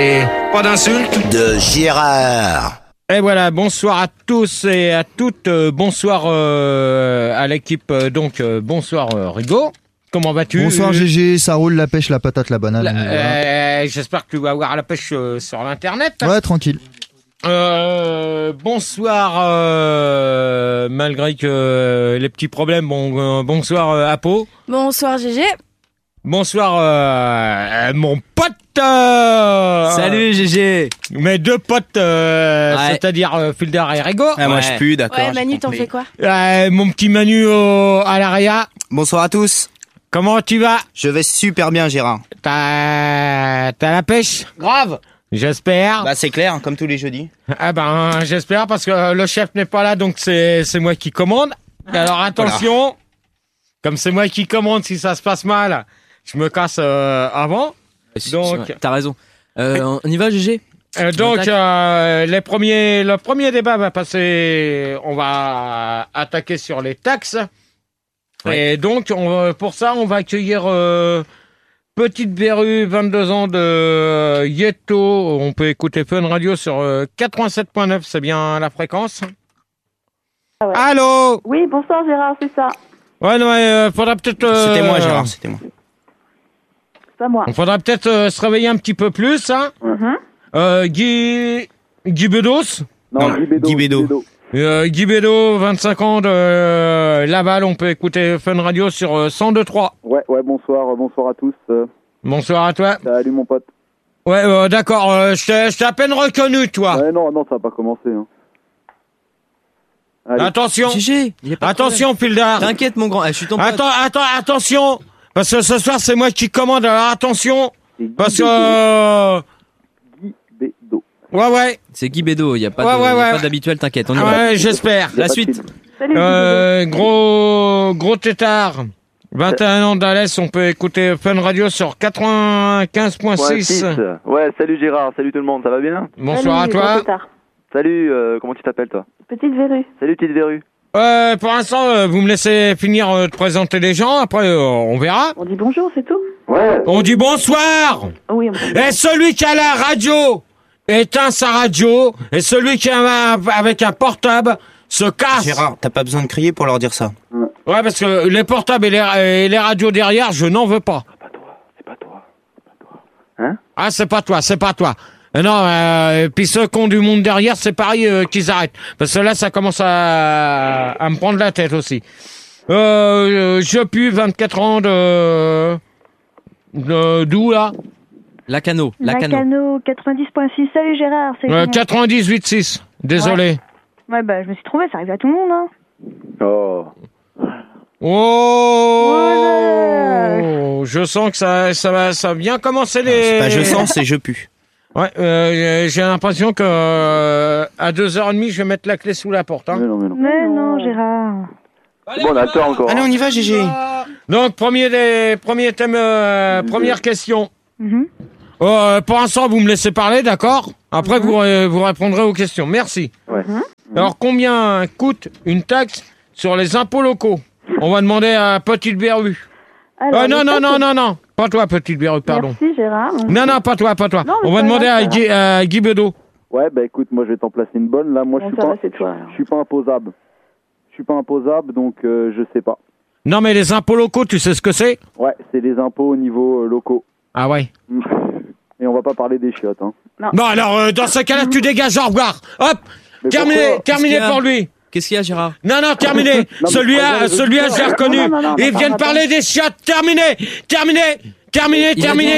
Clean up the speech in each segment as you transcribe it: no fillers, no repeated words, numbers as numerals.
Et pas d'insultes de Gérard. Et voilà, bonsoir à tous et à toutes. Bonsoir à l'équipe. Bonsoir Rigaud. Comment vas-tu? Bonsoir GG, ça roule, la pêche, la patate, la banane. J'espère que tu vas avoir la pêche sur l'internet. Ouais, tranquille. Bonsoir, malgré que les petits problèmes. Bonsoir Apo. Bonsoir GG. Bonsoir mon pote. Salut GG. Mes deux potes, c'est-à-dire Filder et Rigo. Ah, moi je pue, d'accord. Ouais, Manu, t'en fais quoi? Mon petit Manu à l'ARIA. Bonsoir à tous. Comment tu vas? Je vais super bien, Gérard. T'as la pêche? Grave. J'espère. Bah c'est clair, comme tous les jeudis. Ah ben j'espère parce que le chef n'est pas là, donc c'est moi qui commande. Alors attention, voilà. Comme c'est moi qui commande, si ça se passe mal, je me casse avant. Donc t'as raison. On y va GG. Le premier débat va passer. On va attaquer sur les taxes. Ouais. Et donc pour ça, on va accueillir Petite Verrue, 22 ans de Yeto. On peut écouter Fun Radio sur 87.9, c'est bien la fréquence. Ah ouais. Allô? Oui, bonsoir Gérard, c'est ça. Ouais, non, faudra peut-être... C'était moi Gérard, c'était moi. C'est pas moi. On faudra peut-être se réveiller un petit peu plus, hein. Guy Bedos? Non, Guy Bédo. Guy Bédo, 25 ans de Laval, on peut écouter Fun Radio sur 102.3. Ouais, bonsoir à tous. Bonsoir à toi. Salut mon pote. Ouais, d'accord, je t'ai à peine reconnu, toi. Ouais, non, ça va pas commencer. Hein. Attention. GG, attention, Pildar. T'inquiète mon grand, je suis ton pote. Attention, parce que ce soir c'est moi qui commande, alors attention, parce que... Guy Bédo. Ouais. C'est Guy Bédo, y a pas d'habituel, t'inquiète, on y va. Ouais, j'espère. La suite. Salut, gros tétard. 21 ans d'Alès, on peut écouter Fun Radio sur 95.6. Ouais, salut Gérard, salut tout le monde, ça va bien? Bonsoir à toi. Salut, comment tu t'appelles toi? Petite Verrue. Salut Petite Verrue. Pour l'instant, vous me laissez finir de présenter les gens, après on verra. On dit bonjour, c'est tout? Ouais. On dit bonsoir. Oui, Et celui qui a la radio éteint sa radio, et celui qui a avec un portable se casse. Gérard, t'as pas besoin de crier pour leur dire ça. Ouais, parce que les portables et les radios derrière, je n'en veux pas. C'est pas toi. Hein? Ah, c'est pas toi. Non, puis ceux qui ont du monde derrière, c'est pareil qu'ils arrêtent. Parce que là, ça commence à me prendre la tête aussi. Je pue 24 ans d'où, là? Lacano 90.6. Salut Gérard, c'est 98.6. Désolé. Ouais, bah je me suis trompé, ça arrive à tout le monde, hein. Oh, je sens que ça va bien commencer les... C'est pas je sens, c'est je pue. Ouais, j'ai l'impression que à 2h30, je vais mettre la clé sous la porte. Hein. Mais non, Gérard. Allez, bon, on attend encore. Allez, on y va, GG. Donc, premier thème, première question. Pour l'instant, vous me laissez parler, d'accord? Après, vous répondrez aux questions. Merci. Ouais. Alors, combien coûte une taxe sur les impôts locaux? On va demander à Petite Verrue. Non. Pas toi, Petite Verrue, pardon. Merci Gérard. Non, pas toi. Non, on va demander à Guy Bedo. Ouais, bah écoute, moi je vais t'en placer une bonne. Là, moi je suis pas imposable. Je suis pas imposable, donc je sais pas. Non, mais les impôts locaux, tu sais ce que c'est? Ouais, c'est les impôts au niveau locaux. Ah ouais. Et on va pas parler des chiottes, hein. Non, alors dans ce cas-là, tu dégages, au revoir. Hop, terminé pour lui. Qu'est-ce qu'il y a, Gérard? Non, terminé. Celui-là, je l'ai reconnu. Il vient de parler des chiottes. Terminé. Terminé.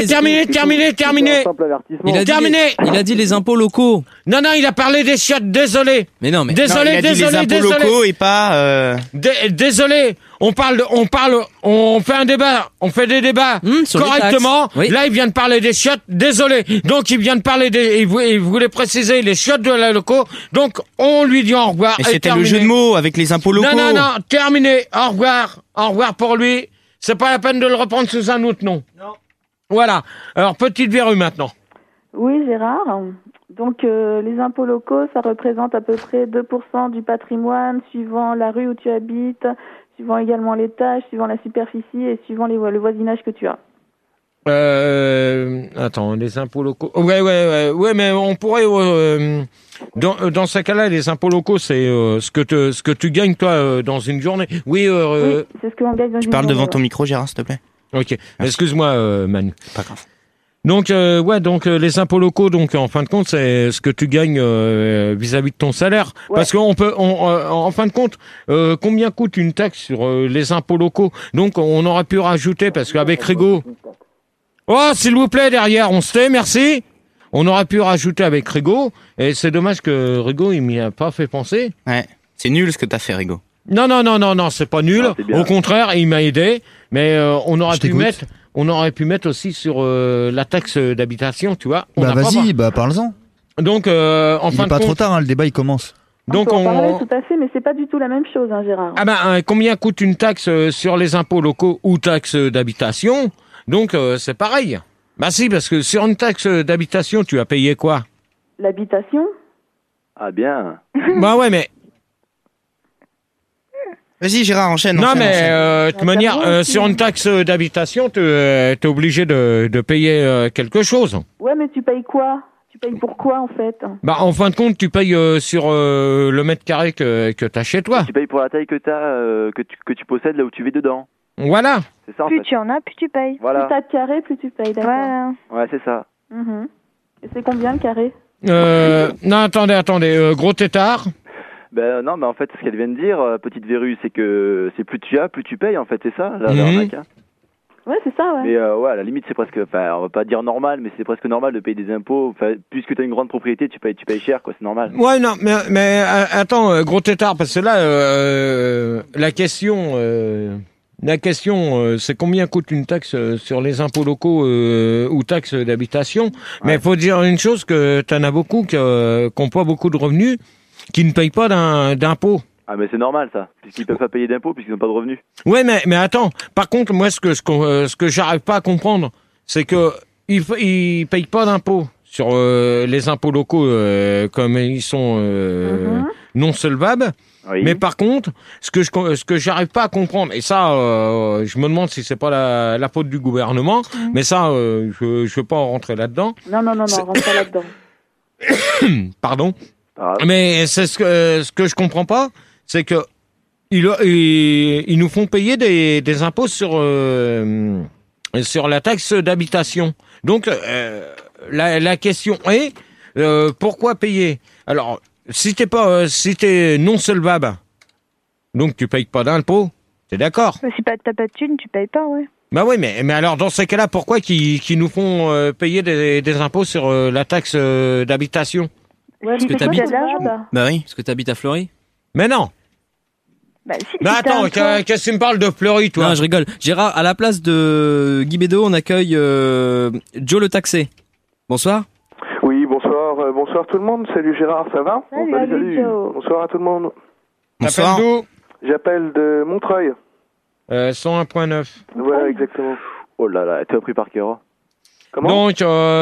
Il a dit les impôts locaux. Non, il a parlé des chiottes. Désolé. Mais non, mais désolé. Il a dit les impôts locaux et pas. Désolé. On fait un débat. On fait des débats correctement. Oui. Là, il vient de parler des chiottes. Désolé. Donc, il vient de parler il voulait préciser les chiottes de la locaux. Donc, on lui dit au revoir. Mais c'était le jeu de mots avec les impôts locaux. Non. Terminé. Au revoir. Au revoir pour lui. C'est pas la peine de le reprendre sous un autre nom. Non. Voilà. Alors, Petite Verrue maintenant. Oui, Gérard. Donc, les impôts locaux, ça représente à peu près 2% du patrimoine, suivant la rue où tu habites, suivant également l'étage, suivant la superficie et suivant le voisinage que tu as. Attends, les impôts locaux. Ouais, mais on pourrait dans ce cas-là, les impôts locaux, c'est ce que tu gagnes toi dans une journée. Oui, c'est ce qu'on gagne dans une journée. Tu parles devant ton micro, Gérard, s'il te plaît. Ok, excuse-moi, Manu. Pas grave. Donc les impôts locaux, donc en fin de compte, c'est ce que tu gagnes vis-à-vis de ton salaire. Ouais. Parce qu'on peut, en fin de compte, combien coûte une taxe sur les impôts locaux? Donc on aurait pu rajouter, parce qu'avec Rigaud. Oh, s'il vous plaît, derrière, on se tait, merci. On aurait pu rajouter avec Rigaud, et c'est dommage que Rigaud, il m'y a pas fait penser. Ouais, c'est nul ce que t'as fait, Rigaud. Non, c'est pas nul. Ah, au contraire, il m'a aidé, mais on aurait pu mettre aussi sur la taxe d'habitation, tu vois. Vas-y, parle-en. Donc, en fin de compte... Il n'est pas trop tard, hein, le débat, il commence. Donc on parlait tout à fait, mais c'est pas du tout la même chose, hein, Gérard. Combien coûte une taxe sur les impôts locaux ou taxe d'habitation? Donc, c'est pareil. Bah si, parce que sur une taxe d'habitation, tu as payé quoi? L'habitation? Ah bien. Bah ouais, mais... Vas-y, Gérard, enchaîne. De toute manière, sur une taxe d'habitation, t'es obligé de payer quelque chose. Ouais, mais tu payes quoi? Tu payes pour quoi, en fait? Bah, en fin de compte, tu payes sur le mètre carré que t'as chez toi. Tu payes pour la taille que t'as, que tu possèdes là où tu vis dedans. Voilà. C'est ça, en plus fait. tu en as, plus tu payes. Voilà. Plus t'as de carré, plus tu payes, d'accord. Voilà. Ouais, c'est ça. Et c'est combien le carré? Non, attendez, gros tétard. Non, mais en fait, ce qu'elle vient de dire, petite verrue, c'est que c'est plus tu as, plus tu payes, en fait, c'est ça, l'arnaque, hein. Ouais, c'est ça, ouais. Mais à la limite, c'est presque, on va pas dire normal, mais c'est presque normal de payer des impôts. Puisque tu as une grande propriété, tu payes cher, quoi, c'est normal. Ouais, non, mais attends, gros tétard, parce que là, la question, c'est combien coûte une taxe sur les impôts locaux ou taxe d'habitation. Ouais. Mais il faut dire une chose, que t'en as beaucoup qui n'ont pas beaucoup de revenus, qui ne payent pas d'impôts. Ah, mais c'est normal, ça, puisqu'ils peuvent pas payer d'impôts, puisqu'ils n'ont pas de revenus. Ouais, mais attends, par contre, moi, ce que j'arrive pas à comprendre, c'est que ils payent pas d'impôts sur les impôts locaux, comme ils sont non solvables. Oui. Mais par contre, ce que j'arrive pas à comprendre, et ça, je me demande si c'est pas la faute du gouvernement, mais ça, je veux pas en rentrer là-dedans. Non, rentre pas là-dedans. Pardon. Mais c'est ce que je comprends pas, c'est que ils nous font payer des impôts sur la taxe d'habitation. Donc la question est pourquoi payer? Alors si t'es non solvable, donc tu payes pas d'impôts, t'es d'accord? Si t'as pas de thunes, tu payes pas, ouais. Bah oui, mais alors dans ces cas-là, pourquoi qu'ils nous font payer des impôts sur la taxe d'habitation? Ouais, parce que t'habites. Bah oui, parce que t'habites à Fleury. Mais non. Mais attends, qu'est-ce que tu me parles de Fleury, toi? Non, je rigole. Gérard, à la place de Guy Bédot, on accueille Joe le taxé. Bonsoir. Oui, bonsoir. Bonsoir tout le monde. Salut Gérard, ça va? Salut. Bonsoir à tout le monde. Bonsoir. J'appelle de Montreuil. 101.9. Voilà, exactement. Oh là là, t'es appris par cœur. Comment? Donc,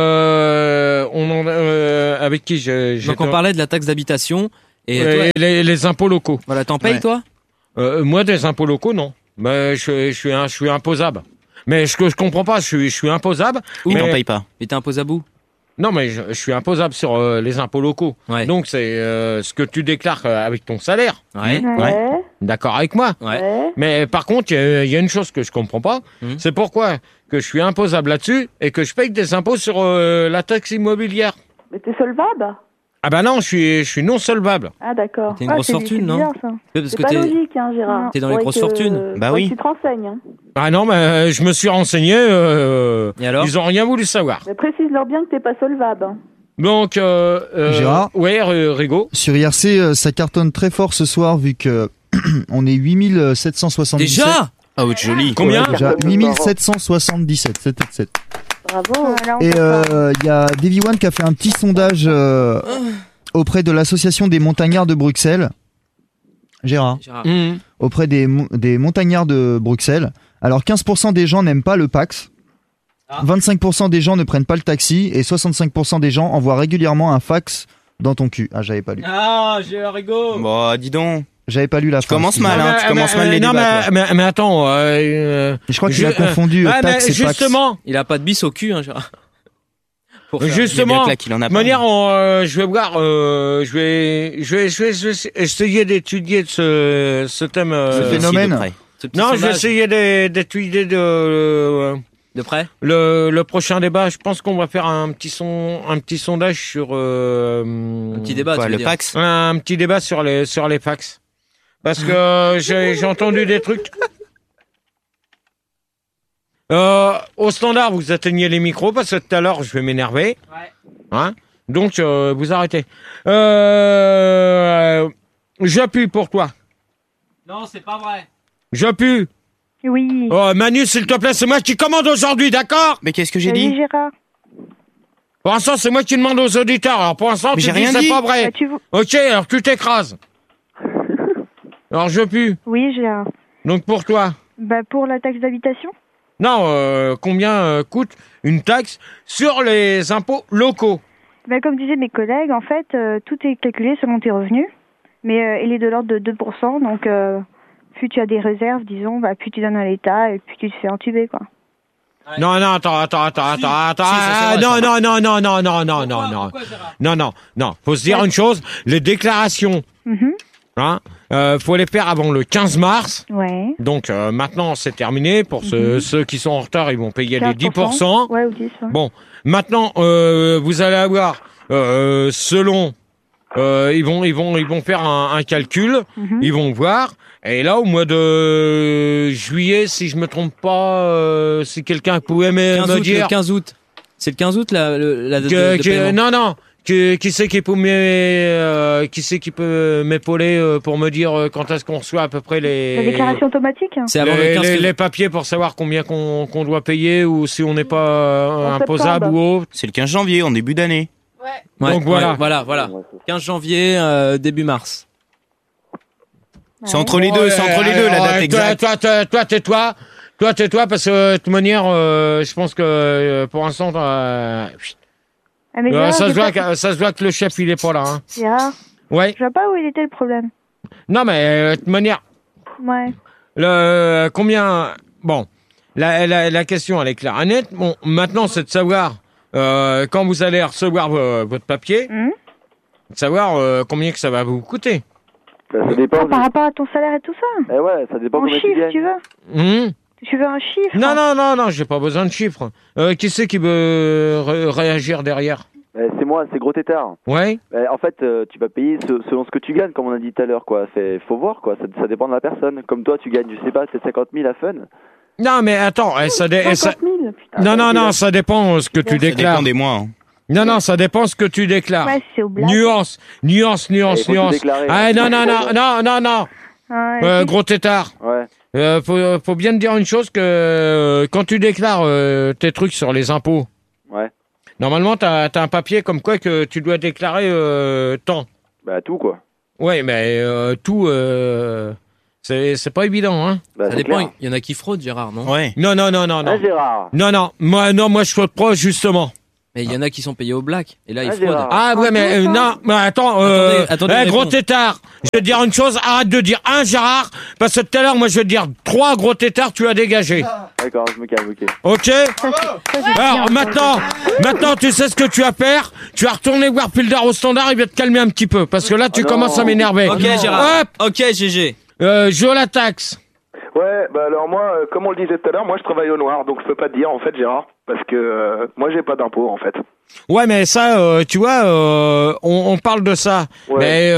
avec qui Donc on parlait de la taxe d'habitation et toi, les impôts locaux. Voilà, t'en payes toi? Moi, des impôts locaux, non. Mais je suis imposable. Mais ce que je comprends pas, je suis imposable. Mais t'en payes pas. Et t'es imposable où? Non, mais je suis imposable sur les impôts locaux. Ouais. Donc c'est ce que tu déclares avec ton salaire. Ouais. D'accord avec moi. Ouais. Mais par contre, il y a une chose que je comprends pas. C'est pourquoi que je suis imposable là-dessus et que je paye des impôts sur la taxe immobilière. Mais t'es solvable? Ah bah non, je suis non solvable. Ah d'accord. T'es une grosse fortune, non? Bizarre, ça. Parce c'est que pas logique, hein, Gérard. T'es dans les grosses fortunes. Bah oui. Tu te renseignes. Hein. Ah non, mais je me suis renseigné. Et alors? Ils ont rien voulu savoir. Mais précise-leur bien que t'es pas solvable. Hein. Donc, Gérard. Ouais, Rigaud. Sur IRC, ça cartonne très fort ce soir vu que on est 8777. Déjà? Ah oui, joli. Combien? Déjà 8777. 777. Bravo. Et il y a Davy One qui a fait un petit sondage auprès de l'association des montagnards de Bruxelles. Gérard. Auprès des montagnards de Bruxelles. Alors 15% des gens n'aiment pas le Pax. 25% des gens ne prennent pas le taxi et 65% des gens envoient régulièrement un fax dans ton cul. Ah, j'avais pas lu. Ah, j'ai un Rigaud. Bon, dis donc. J'avais pas lu la fin. Tu commences mal, hein. Tu commences mal les non, débats. mais attends. Je crois qu'il a confondu taxe et justement, Il a pas de bis au cul, hein, Gérard. Justement, de manière, je vais voir, je vais essayer d'étudier ce thème. Ce phénomène. Non, je vais essayer d'étudier de près. Le prochain débat. Je pense qu'on va faire un petit sondage sur un petit débat. Quoi, le fax. Un petit débat sur les fax. Parce que j'ai entendu des trucs. Au standard, vous atteignez les micros parce que tout à l'heure, je vais m'énerver. Ouais. Hein? Donc, vous arrêtez. J'appuie pour toi. Non, c'est pas vrai. J'appuie. Oui. Oh, Manu, s'il te plaît, c'est moi qui commande aujourd'hui, d'accord? Mais qu'est-ce que j'ai dit? Gérard. Pour l'instant, c'est moi qui demande aux auditeurs. Alors, pour l'instant, tu dis c'est pas vrai. Ok, alors tu t'écrases. Alors, je pue. Oui, Gérard. Donc, pour toi? Pour la taxe d'habitation? Non, combien coûte une taxe sur les impôts locaux? Comme disaient mes collègues, en fait, tout est calculé selon tes revenus. Mais il est de l'ordre de 2%. Donc, plus tu as des réserves, disons, plus tu donnes à l'État et plus tu te fais entuber, quoi. Non, attends. Non. Faut se dire une chose, les déclarations, faut les faire avant le 15 mars. Ouais. Donc, maintenant, c'est terminé. Pour ceux qui sont en retard, ils vont payer les 10%. Ouais, ou 10. Ouais. Bon. Maintenant, vous allez avoir, selon, ils vont faire un calcul. Ils vont voir. Et là, au mois de juillet, si je me trompe pas, si quelqu'un pouvait me dire... Le 15 août. C'est le 15 août, la date de paiement. Non. Qui c'est qui peut m'épauler pour me dire quand est-ce qu'on reçoit à peu près les... La déclaration automatique? C'est avant le 15 les papiers pour savoir combien qu'on doit payer ou si on n'est pas imposable ou autre. C'est le 15 janvier, en début d'année. Ouais. Donc voilà. Voilà. 15 janvier, début mars. C'est entre les deux, la date exacte. Toi, tais-toi, parce que de toute manière, je pense que pour l'instant, ça se voit que le chef il est pas là. Hein. Gérard. Ouais. Je vois pas où il était le problème. Non, mais de toute manière. Ouais. Combien. Bon, la question elle est claire et nette. Bon, maintenant c'est de savoir quand vous allez recevoir votre papier, de savoir combien que ça va vous coûter. Ça dépend. Par rapport à ton salaire et tout ça. Ouais, ça dépend combien tu gagnes. Tu veux Tu veux un chiffre? Non, j'ai pas besoin de chiffres. Qui c'est qui veut réagir derrière? C'est moi, c'est Gros Tétard. Ouais. En fait, tu vas payer selon ce que tu gagnes, comme on a dit tout à l'heure, quoi. Faut voir, quoi. Ça dépend de la personne. Comme toi, tu gagnes, je sais pas, peut-être 50 000 à fun. Non, mais attends, 50 000, putain. Non, ça dépend ce que tu déclares. Ça dépend des mois. Hein. Non, ça dépend ce que tu déclares. Ouais, c'est au blague. Nuance. Ah, non. Gros Tétard. Ouais. Faut bien te dire une chose que quand tu déclares tes trucs sur les impôts, normalement t'as un papier comme quoi que tu dois déclarer tant. Tout quoi. Ouais, mais tout c'est pas évident, hein. Ça dépend. Il y en a qui fraudent, Gérard, non? Ouais. Non. Gérard. Non, moi je fraude pas justement. Mais il y en a qui sont payés au black, et là ils fraudent. Gérard. Ah ouais, mais non, mais attends, attendez, Gros Tétard, je vais te dire une chose, arrête de dire un Gérard, parce que tout à l'heure, moi je vais te dire 3 Gros Tétards, tu as dégagé. D'accord, je me calme, ok. Ok? Alors maintenant, tu sais ce que tu vas faire, tu vas retourner voir Pilder au standard, il va te calmer un petit peu, parce que là tu commences à m'énerver. Ok, Gérard. Hop. Ok, GG. Je la taxe. Ouais, alors moi, comme on le disait tout à l'heure, moi je travaille au noir, donc je peux pas te dire en fait, Gérard, parce que moi j'ai pas d'impôt en fait. Ouais, mais ça, tu vois, on parle de ça, mais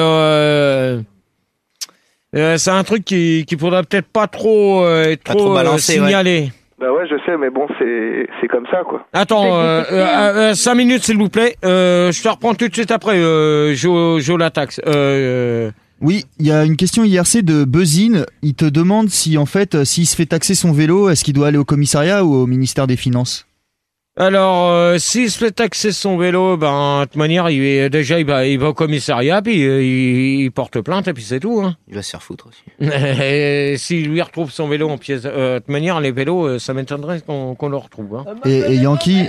c'est un truc qu'il faudrait peut-être pas trop balancer, signaler. Ouais. Ouais, je sais, mais bon, c'est comme ça, quoi. Attends, 5 minutes s'il vous plaît, je te reprends tout de suite après, Jo la taxe. Oui, il y a une question IRC de Buzzin. Il te demande si, en fait, s'il se fait taxer son vélo, est-ce qu'il doit aller au commissariat ou au ministère des Finances? Alors, s'il se fait taxer son vélo, de toute manière, il va au commissariat, puis il porte plainte, et puis c'est tout. Hein. Il va se faire foutre aussi. Et s'il lui retrouve son vélo en pièces, de toute manière, les vélos, ça m'étonnerait qu'on le retrouve. Hein. Et Yankee...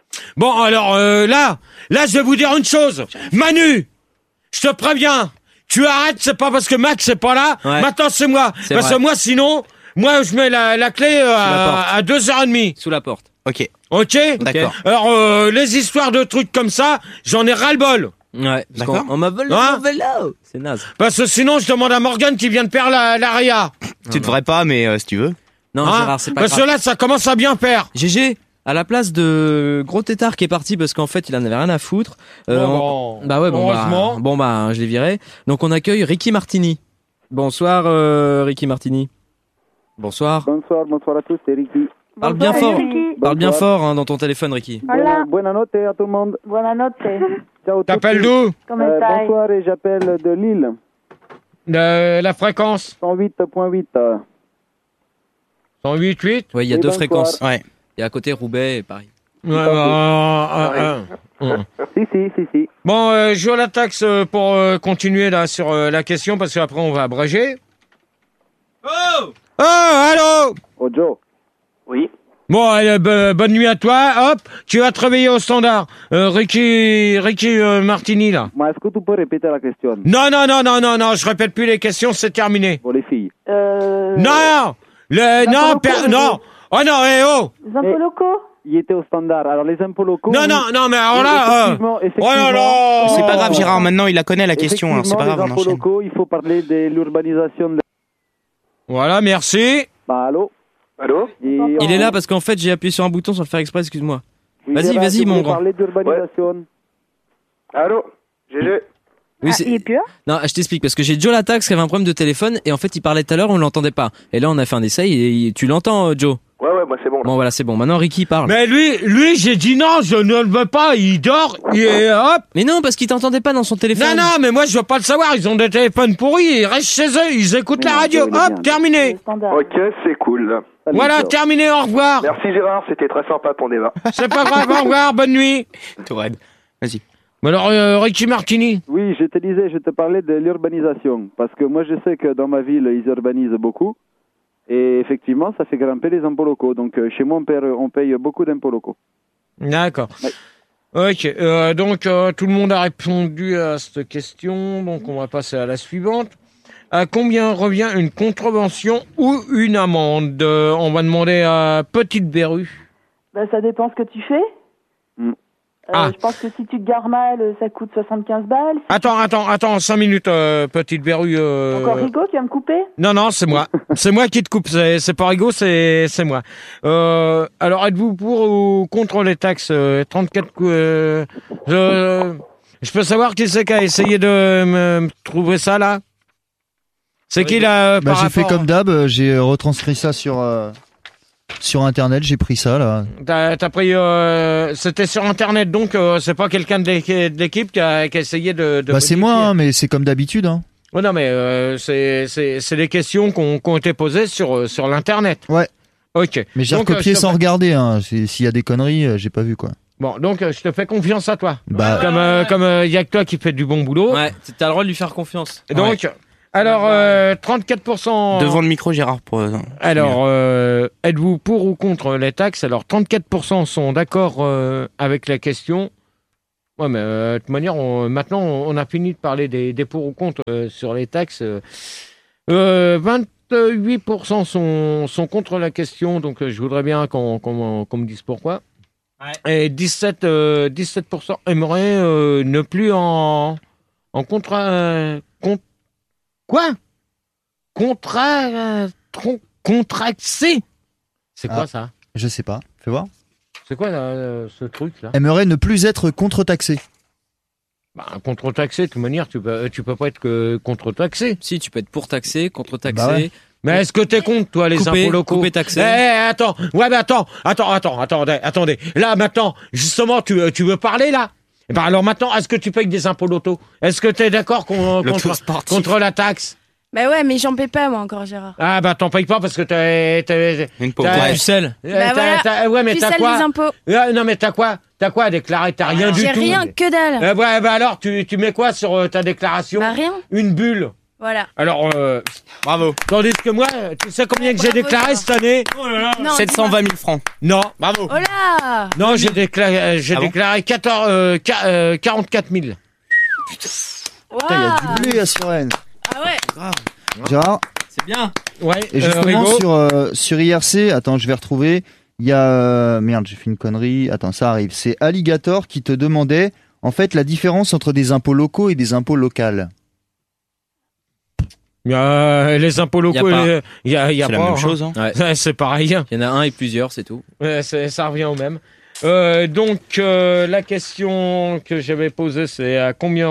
Bon, alors, là, je vais vous dire une chose. Manu, je te préviens, tu arrêtes, c'est pas parce que Max c'est pas là. Ouais. Maintenant c'est moi. C'est Parce vrai. que moi sinon, je mets la clé à 2h30. Sous la porte. Ok. Ok. D'accord. Alors les histoires de trucs comme ça, j'en ai ras le bol. Ouais. Parce D'accord. qu'on m'a volé Hein mon vélo. C'est naze. Parce que sinon je demande à Morgane qui vient de perdre l'aria. Tu devrais pas, mais si tu veux. Non, Hein Gérard, c'est pas parce grave. que là ça commence à bien faire. GG, à la place de Gros Tétard qui est parti parce qu'en fait il en avait rien à foutre. Bah ouais, heureusement. Je l'ai viré. Donc on accueille Ricky Martini. Bonsoir Ricky Martini. Bonsoir. Bonsoir à tous, c'est Ricky. Parle bien fort. Ricky. Parle bien fort dans ton téléphone, Ricky. Hola. Buonanotte à tout le monde. Buonanotte. Ciao. T'appelles d'où? Come stai? Bonsoir et j'appelle de Lille. La fréquence 108.8. 108.8. Ouais, il y a Oui, deux bonsoir. fréquences. Ouais. Il y a à côté Roubaix et Paris. Ouais, Si. Bon, je joue à la taxe pour continuer là sur la question parce qu'après on va abréger. Oh, allô. Oh Joe. Oui. Bon, allez, bonne nuit à toi. Hop, tu vas te réveiller au standard. Ricky Martini là. Mais est-ce que tu peux répéter la question? Non, je répète plus les questions, c'est terminé. Pour les filles. Non, non. Oh non, oh. Les impôts locaux? Il était au standard. Alors les impôts locaux. Non, mais alors là, Effectivement, oh là là. C'est pas grave, Gérard, maintenant il la connaît la question, hein, c'est pas grave, les on impôts enchaîne. locaux, il faut parler de l'urbanisation. Voilà, merci. Bah allô. Allô? Il est là parce qu'en fait j'ai appuyé sur un bouton sans le faire exprès, excuse-moi. Oui, Vas-y, Gérard, vas-y, je mon voulais grand. parler d'urbanisation. Allô? GG? Oui, Il est plus là? Non, je t'explique parce que j'ai Joe Latax qui avait un problème de téléphone et en fait il parlait tout à l'heure, on l'entendait pas. Et là on a fait un essai et tu l'entends Joe. Ouais, moi c'est bon. Bon voilà, c'est bon. Maintenant Ricky parle. Mais lui, j'ai dit non, je ne le veux pas. Il dort et hop. Mais non, parce qu'il t'entendait pas dans son téléphone. Non, mais moi je veux pas le savoir. Ils ont des téléphones pourris. Ils restent chez eux. Ils écoutent la radio. Hop, terminé. Ok, c'est cool. Allez, Voilà, ciao. terminé. Au revoir. Merci Gérard, c'était très sympa ton débat. C'est pas grave. Au revoir. Bonne nuit. Tout raide. Vas-y. Mais alors, Ricky Martini. Oui, je te parlais de l'urbanisation. Parce que moi, je sais que dans ma ville, ils urbanisent beaucoup. Et effectivement, ça fait grimper les impôts locaux. Donc, chez moi, on paye beaucoup d'impôts locaux. D'accord. Ouais. Ok. Donc, tout le monde a répondu à cette question. Donc, on va passer à la suivante. À combien revient une contravention ou une amende? On va demander à Petite Berru. Bah, ça dépend ce que tu fais. Je pense que si tu te gares mal, ça coûte 75 balles. Attends, 5 minutes, Petite Berru. Encore Rigaud qui va me couper? Non, c'est moi. C'est moi qui te coupe. C'est pas Rigaud, c'est moi. Alors, êtes-vous pour ou contre les taxes 34 je peux savoir qui c'est qui a essayé de me trouver ça, là? C'est qui, là, par J'ai fait rapport- comme d'hab, j'ai retranscrit ça sur internet, j'ai pris ça là. T'as pris... c'était sur Internet, donc c'est pas quelqu'un de l'équipe qui a essayé de Bah c'est modifier. moi, hein, mais c'est comme d'habitude. Hein. Ouais, non, mais c'est des questions qui ont été posées sur l'Internet. Ouais. Ok. Mais j'ai Donc, recopié je te sans fais- regarder. Hein. S'il y a des conneries, j'ai pas vu quoi. Bon, donc je te fais confiance à toi. Bah, Comme y a que toi qui fais du bon boulot. Ouais, t'as le droit de lui faire confiance. Et donc, alors 34%. Devant le micro, Gérard. Alors, êtes-vous pour ou contre les taxes? Alors 34% sont d'accord avec la question. Ouais, mais de toute manière, maintenant, on a fini de parler des pour ou contre sur les taxes. 28% sont contre la question, donc je voudrais bien qu'on me dise pourquoi. Ouais. Et 17% aimeraient ne plus en contraxer. C'est quoi ça? Je sais pas. Fais voir. C'est quoi ce truc-là? Aimerait ne plus être contre-taxé. Bah, contre-taxé, de toute manière, tu peux pas être que contre-taxé. Si, tu peux être pour taxer, contre-taxer. Bah ouais. Mais est-ce que t'es contre, toi, les impôts locaux? Couper, taxer. Attends. Ouais, mais attendez. Là, maintenant, justement, tu veux parler, là? Eh ben, alors maintenant, est-ce que tu payes des impôts loto? Est-ce que t'es d'accord contre la taxe? Bah ouais, mais j'en paie pas, moi, encore, Gérard. Ah, bah, t'en payes pas parce que t'as une pauvre. Pucelle. Bah voilà. Ouais, mais t'as Pucelle quoi? des impôts. Non, mais t'as quoi à déclarer? T'as rien du tout. J'ai rien, que dalle. Ouais, bah alors, tu mets quoi sur ta déclaration? Bah rien. Une bulle. Voilà. Alors, bravo. Tandis que moi, tu sais combien que j'ai déclaré cette année? Non, 720 000 francs. Non, bravo. Oh là! Non, j'ai déclaré 44 000. Putain, il y a du blé à Suresnes. Ah ouais. Grave. Gérard. C'est bien. Ouais. Et justement sur IRC, attends, je vais retrouver. Il y a merde, j'ai fait une connerie. Attends, ça arrive. C'est Alligator qui te demandait en fait la différence entre des impôts locaux et des impôts locaux. Les impôts locaux, il y a C'est pas la même chose. Hein. Ouais. C'est pareil. Il y en a un et plusieurs, c'est tout. Ça revient au même. Donc la question que j'avais posée, c'est à combien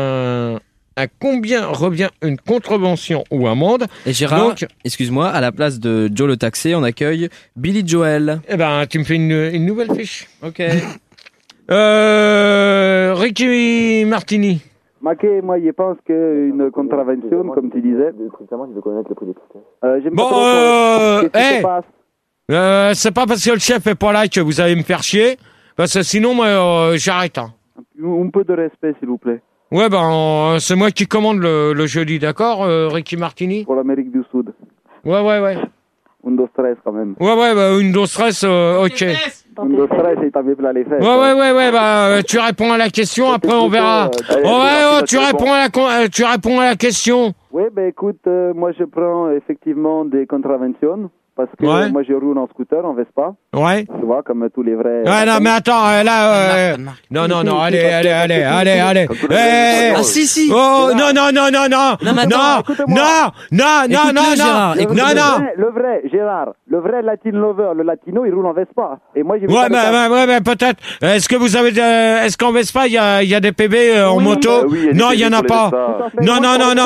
revient une contravention ou amende? Et Gérard, excuse-moi, à la place de Joe le taxé, on accueille Billy Joel. Eh ben, tu me fais une nouvelle fiche. Ok. Ricky Martini. Maquet, moi, je pense qu'une contravention, comme tu disais. C'est pas parce que le chef est pas là que vous allez me faire chier, parce que sinon, moi, j'arrête. Hein. Un peu de respect, s'il vous plaît. Ouais, ben, c'est moi qui commande le jeudi, d'accord, Ricky Martini? Pour l'Amérique du Sud. Ouais. Un dos stress, quand même. Ouais, bah, une dos stress, ok. Un dos stress, et t'as mis plein les fesses. Ouais, bah, tu réponds à la question, après on verra. Tu réponds à la question. Oui, ben écoute, moi je prends effectivement des contraventions. Parce que moi je roule en scooter, en Vespa. Ouais. Tu vois, comme tous les vrais. Ouais, non, mais attends, là. Non, allez. Ah, si. Oh, non. Le vrai, Gérard, le vrai Latin lover, le latino, il roule en Vespa. Et moi j'ai. Ouais, mais peut-être. Est-ce que vous avez. Est-ce qu'en Vespa, il y a des PV en moto? Non, il y en a pas. Non.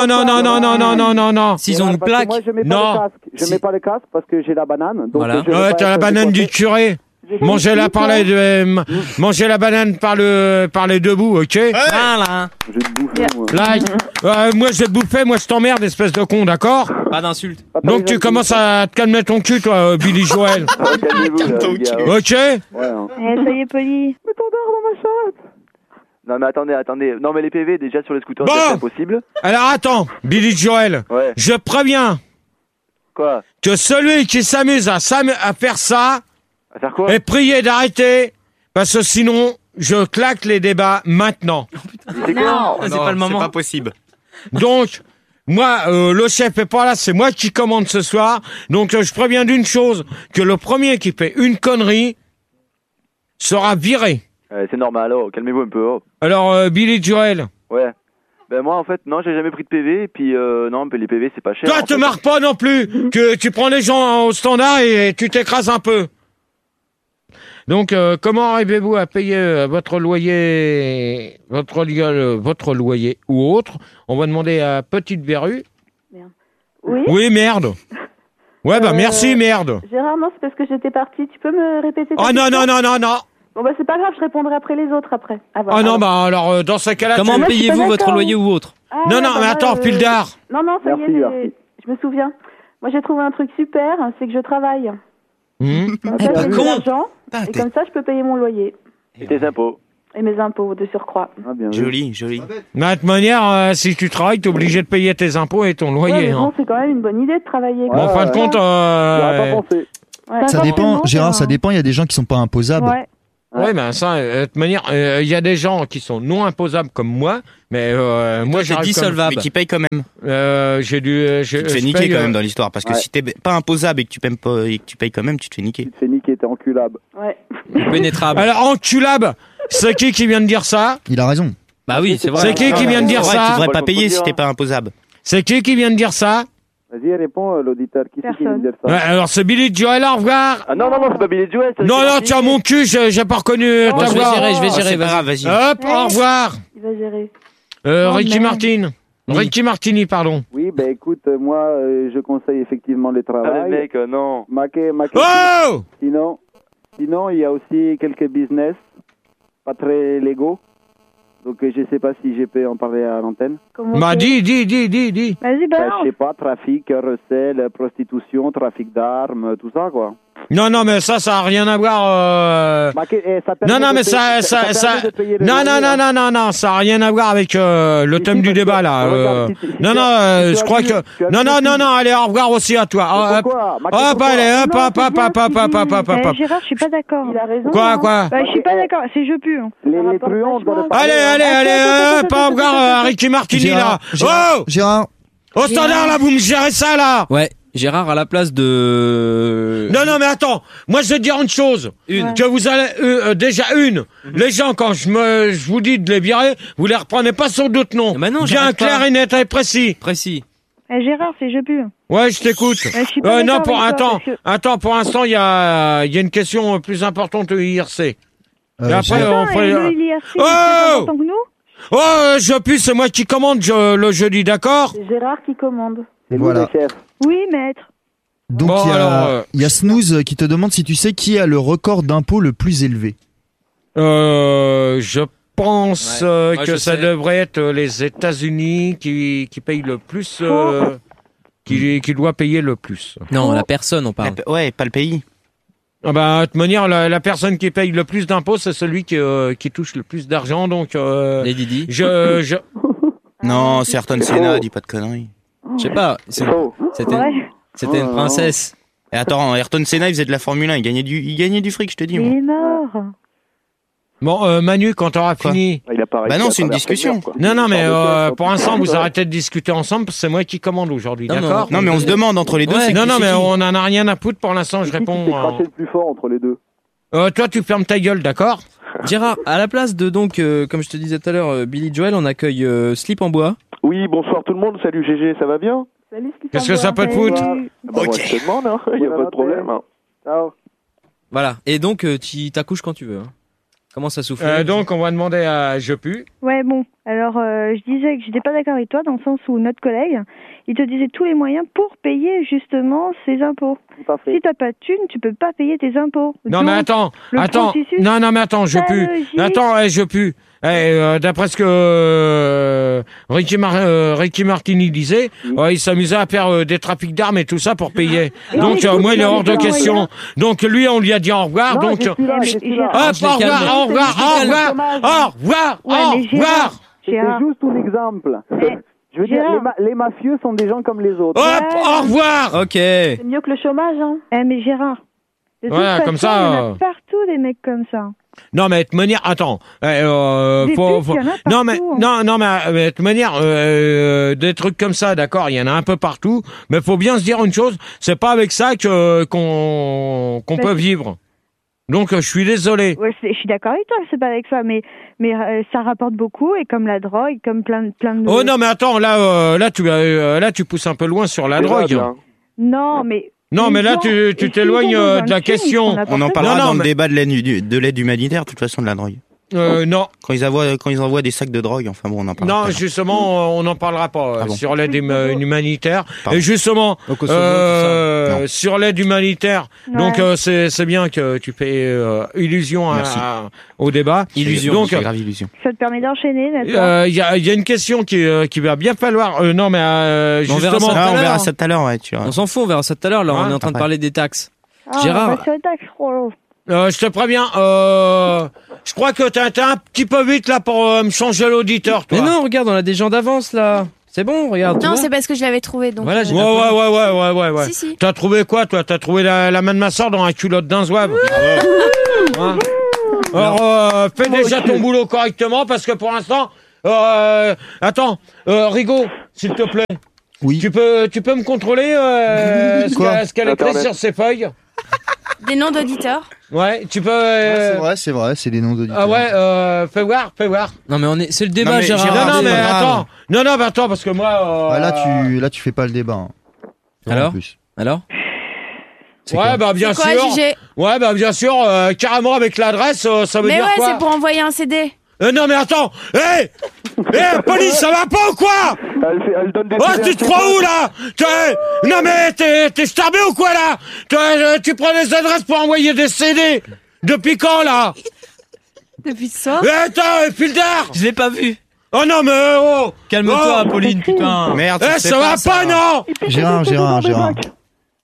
S'ils ont une plaque. Moi je mets pas le casque parce que j'ai la banane. Donc voilà. Ouais, t'as la banane du curé. Mangez-la banane par les deux bouts, ok? Voilà. Je vais te bouffer, moi. Là, moi je vais te bouffer, moi je t'emmerde, espèce de con, d'accord? Pas d'insulte. Donc tu commences à te calmer ton cul, toi, Billy Joel. Ok? Ouais. Soyez poli. Mais ton dard dans ma chatte. Non mais attendez. Non mais les PV déjà sur les scooters, Bon. c'est impossible. Alors attends, Billy Joel. Ouais. Je préviens Quoi? que celui qui s'amuse à faire ça À faire quoi? est prié d'arrêter, parce que sinon, je claque les débats maintenant. C'est quoi? C'est pas le moment. C'est pas possible. Donc, moi, le chef est pas là, c'est moi qui commande ce soir. Donc, je préviens d'une chose, que le premier qui fait une connerie sera viré. C'est normal, oh, calmez-vous un peu. Oh. Alors, Billy Joel. Ouais. Ben moi en fait non, j'ai jamais pris de PV et puis non, mais les PV c'est pas cher. Toi, te marre pas non plus, que tu prends les gens au standard et tu t'écrases un peu. Donc, comment arrivez-vous à payer votre loyer ou autre? On va demander à Petite Verrue. Merde. Oui. Oui, merde. Ouais, bah merci, merde. Gérard, non, c'est parce que j'étais partie. Tu peux me répéter? Oh non. Bon bah c'est pas grave, je répondrai après les autres après. Ah non, bah alors dans ce cas-là. Comment payez-vous votre loyer ou autre? Non, mais attends, Pildar. Non, ça y est, je me souviens. Moi j'ai trouvé un truc super, c'est que je travaille. Comme ça j'ai de l'argent, et comme ça je peux payer mon loyer. Et tes impôts. Et mes impôts de surcroît. Ah, bien Joli. De toute manière, si tu travailles, t'es obligé de payer tes impôts et ton loyer. Ouais, mais bon, c'est quand même une bonne idée de travailler. Bon, en fin de compte, ça dépend, Gérard, ça dépend. Il y a des gens qui sont pas imposables. Ouais, mais ça, de toute manière, il y a des gens qui sont non imposables comme moi, mais moi j'ai dissolvable, mais qui payent quand même. Tu te fais niquer quand même dans l'histoire, parce que si t'es pas imposable et que tu payes quand même, tu te fais niquer. Tu te fais niquer, t'es enculable. Ouais. Pénétrable. Alors enculable, c'est qui vient de dire ça? Il a raison. Bah oui, c'est vrai. C'est qui vient de dire ça? Tu devrais pas payer si t'es pas imposable. C'est qui vient de dire ça? Vas-y, réponds, l'auditeur. Qui c'est qui vient de dire ça? Alors, c'est Billy Joel, au revoir. Ah non, c'est pas Billy Joel. Non, tiens, mon cul, j'ai pas reconnu ta voix. Je vais gérer, vas-y. Hop, au revoir. Il va gérer. Ricky Martini, pardon. Oui, ben écoute, moi, je conseille effectivement le travail. Ah, mec, non. Maquet. Oh! Sinon, il y a aussi quelques business pas très légaux. Donc, je sais pas si je peux en parler à l'antenne. Bah, dis. Vas-y, balance. Je sais pas, trafic, recel, prostitution, trafic d'armes, tout ça, quoi. Non, mais ça a rien à voir. Non, mais ça, non, ça a rien à voir avec le thème du débat là. Je crois que non, allez, au revoir aussi à toi. Hop, allez, hop. Gérard, je suis pas d'accord. Il a raison. Quoi Je suis pas d'accord, c'est je pue. Les truands doivent pas. Allez, pas au revoir, Ricky Martini là. Gérard. Au standard là, vous me gérez ça là. Ouais. Gérard à la place de... Non, mais attends. Moi, je vais te dire une chose. Que vous allez... déjà, les gens, quand je vous dis de les virer, vous les reprenez pas sur d'autres noms. Mais non, bien clair et net et précis. Gérard, c'est je pue. Ouais, je t'écoute. Non, attends, pour l'instant, il y a une question plus importante au IRC. Et après, on ferait... je pue, c'est moi qui commande le jeudi, d'accord? C'est Gérard qui commande. Voilà. Oui, maître. Donc il y a Snooze qui te demande si tu sais qui a le record d'impôt le plus élevé. Je pense que ça devrait être les États-Unis qui payent le plus, qui doit payer le plus. Non, la personne, on parle. Ouais, pas le pays. Ah bah, de toute manière, la personne qui paye le plus d'impôts, c'est celui qui touche le plus d'argent, donc... Les Didi. Non, c'est Ayrton Senna, dis pas de conneries. Je sais pas. C'était une princesse. Et attends, Ayrton Senna, il faisait de la Formule 1, il gagnait du fric, je te dis. Il est mort. Bon, Manu, quand t'auras fini... Bah non, c'est une discussion. Non, mais pour l'instant, vous arrêtez de discuter ensemble, parce que c'est moi qui commande aujourd'hui, d'accord? Non, mais on se demande entre les deux. Non, mais on en a rien à foutre pour l'instant, je réponds... Qui craché le plus fort entre les deux? Toi, tu fermes ta gueule, d'accord? Gérard, à la place de comme je te disais tout à l'heure, Billy Joel, on accueille Slip en bois. Oui, bonsoir tout le monde, salut GG, ça va bien? Salut, qu'est-ce que ça peut te foutre? Moi, je te demande, il n'y a pas de problème. Ciao. Voilà, et donc tu t'accouches quand tu veux. Comment ça souffle? Donc on va demander à Je pue. Ouais, bon, alors je disais que j'étais pas d'accord avec toi dans le sens où notre collègue, il te disait tous les moyens pour payer justement ses impôts. Si t'as pas de thunes, tu peux pas payer tes impôts. Non, donc, mais attends, non, mais attends, Je pue. Attends, Je pue. D'après ce que Ricky Martini disait, il s'amusait à faire des trafics d'armes et tout ça pour payer. Donc moi, il est hors de question. Donc lui, on lui a dit au revoir. Non, donc au revoir. C'était juste un exemple. Je veux dire, les mafieux sont des gens comme les autres. Au revoir. Ok. C'est mieux que le chômage, hein. Mais Gérard, de toute voilà, façon, comme ça. Il y en a partout des mecs comme ça. Non, mais de toute manière, attends. Non, mais de toute manière, des trucs comme ça, d'accord, il y en a un peu partout. Mais faut bien se dire une chose, c'est pas avec ça qu'on peut vivre. Donc, je suis désolé. Ouais, je suis d'accord avec toi, c'est pas avec ça, mais ça rapporte beaucoup, et comme la drogue, comme plein de... Oh non, mais attends, là, tu pousses un peu loin sur la drogue. Non, mais... Non, mais là, tu t'éloignes de la question. On en parlera dans le débat de l'aide humanitaire, de toute façon, de la drogue. Non. Quand ils envoient des sacs de drogue, enfin bon, on en parlera. Non, justement, on n'en parlera pas sur l'aide humanitaire. Pardon. Et justement, sur l'aide humanitaire, donc c'est bien que tu fais illusion au débat. Illusion, donc, c'est grave illusion. Ça te permet d'enchaîner, n'est-ce pas? Il y a une question qui va bien falloir... non, mais justement... On verra ça tout à l'heure, ouais, tu vois. On s'en fout, on verra ça tout à l'heure. Là, on est en train de parler des taxes. Gérard. Sur les taxes, je te préviens, je crois que t'es un petit peu vite là pour me changer l'auditeur, toi. Mais non, regarde, on a des gens d'avance là. C'est bon, regarde. Non, c'est parce que je l'avais trouvé, donc. Voilà, ouais. Si. T'as trouvé quoi, toi? T'as trouvé la main de ma sœur dans un culotte d'un zouave. Alors, fais déjà ton boulot correctement, parce que pour l'instant, attends, Rigaud, s'il te plaît. Oui. Tu peux me contrôler ce qu'elle écrit sur ses feuilles? Des noms d'auditeurs. Ouais, tu peux... C'est vrai, c'est des noms d'auditeurs. Ah ouais, fais voir. Non mais c'est le débat, Gérard. Non mais attends. Non mais attends, parce que moi... Là tu fais pas le débat. Alors Ouais, bah bien sûr. Ouais, bah bien sûr, carrément avec l'adresse, ça veut dire quoi? Mais ouais, c'est pour envoyer un CD. Non mais attends, police, ça va pas ou quoi? Elle donne des... Oh, tu te crois où là? Non mais t'es starbé ou quoi là? Tu prends les adresses pour envoyer des CD. Depuis quand là? Depuis ce soir. Attends, Fildar, je l'ai pas vu. Oh non mais calme-toi, Pauline, putain. Merde, ça va pas, non? Gérard.